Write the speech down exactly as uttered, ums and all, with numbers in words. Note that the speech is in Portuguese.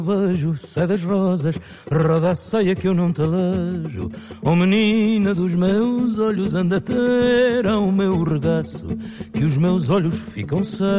Beijo, sai das rosas, roda a saia que eu não te alejo. Oh menina dos meus olhos, anda a ter ao meu regaço, que os meus olhos ficam cegos.